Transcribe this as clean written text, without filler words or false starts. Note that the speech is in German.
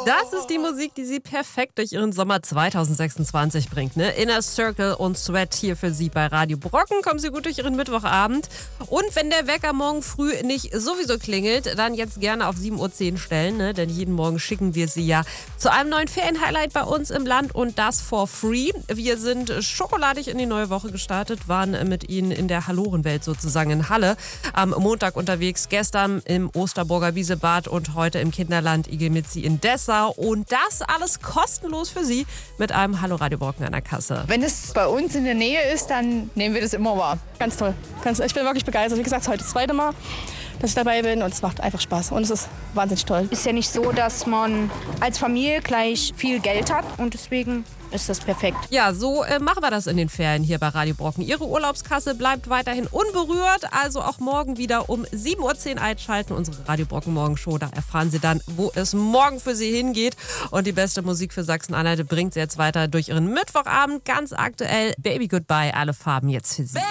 Das ist die Musik, die sie perfekt durch ihren Sommer 2026 bringt. Ne? Inner Circle und Sweat hier für Sie bei Radio Brocken. Kommen Sie gut durch Ihren Mittwochabend. Und wenn der Wecker morgen früh nicht sowieso klingelt, dann jetzt gerne auf 7:10 Uhr stellen. Ne? Denn jeden Morgen schicken wir Sie ja zu einem neuen Ferienhighlight bei uns im Land und das for free. Wir sind schokoladig in die neue Woche gestartet, waren mit Ihnen in der Hallorenwelt sozusagen in Halle am Montag unterwegs. Gestern im Osterburger Wiesebad und heute im Kinderland Igelmitzi in Dessau. Und das alles kostenlos für Sie mit einem Hallo Radio Brocken an der Kasse. Wenn es bei uns in der Nähe ist, dann nehmen wir das immer wahr. Ganz toll. Ich bin wirklich begeistert. Wie gesagt, heute das zweite Mal, dass ich dabei bin und es macht einfach Spaß und es ist wahnsinnig toll. Ist ja nicht so, dass man als Familie gleich viel Geld hat und deswegen ist das perfekt. Ja, so machen wir das in den Ferien hier bei Radio Brocken. Ihre Urlaubskasse bleibt weiterhin unberührt, also auch morgen wieder um 7:10 Uhr einschalten. Unsere Radio Brocken Morgenshow, da erfahren Sie dann, wo es morgen für Sie hingeht. Und die beste Musik für Sachsen-Anhalt bringt Sie jetzt weiter durch Ihren Mittwochabend. Ganz aktuell Baby Goodbye, alle Farben jetzt für Sie.